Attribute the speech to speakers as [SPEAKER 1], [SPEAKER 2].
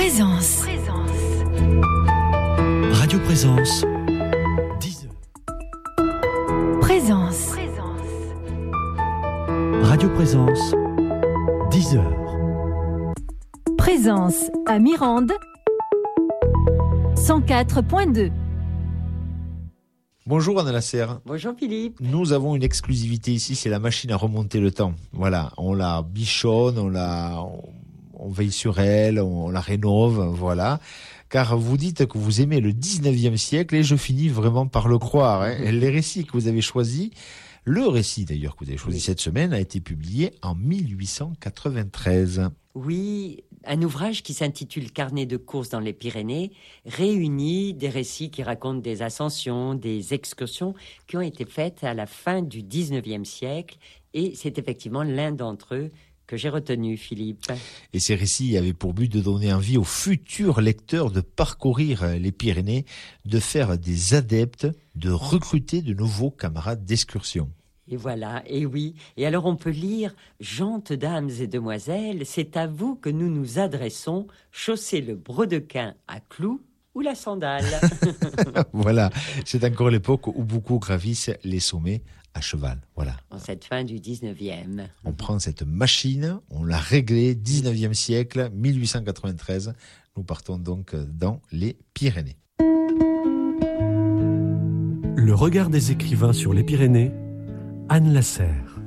[SPEAKER 1] Présence.
[SPEAKER 2] Radio Présence. 10h.
[SPEAKER 1] Présence.
[SPEAKER 2] Radio Présence. 10h.
[SPEAKER 1] Présence à Mirande. 104.2.
[SPEAKER 3] Bonjour Anna Lasserre.
[SPEAKER 4] Bonjour Philippe.
[SPEAKER 3] Nous avons une exclusivité ici, c'est la machine à remonter le temps. Voilà, on la bichonne, on veille sur elle, on la rénove, voilà. Car vous dites que vous aimez le 19e siècle et je finis vraiment par le croire. Les récits que vous avez choisis, le récit d'ailleurs que vous avez choisi cette semaine a été publié en 1893.
[SPEAKER 4] Oui, un ouvrage qui s'intitule Carnet de course dans les Pyrénées réunit des récits qui racontent des ascensions, des excursions qui ont été faites à la fin du 19e siècle et c'est effectivement l'un d'entre eux que j'ai retenu, Philippe.
[SPEAKER 3] Et ces récits avaient pour but de donner envie aux futurs lecteurs de parcourir les Pyrénées, de faire des adeptes, de recruter de nouveaux camarades d'excursion.
[SPEAKER 4] Et voilà, et oui. Et alors on peut lire « Gentes dames et demoiselles, c'est à vous que nous nous adressons, chaussez le brodequin à clous ou la sandale. »
[SPEAKER 3] Voilà, c'est encore l'époque où beaucoup gravissent les sommets à cheval. Voilà.
[SPEAKER 4] En cette fin du 19e.
[SPEAKER 3] On prend cette machine, on l'a réglée, 19e siècle, 1893. Nous partons donc dans les Pyrénées.
[SPEAKER 2] Le regard des écrivains sur les Pyrénées, Anne Lasserre.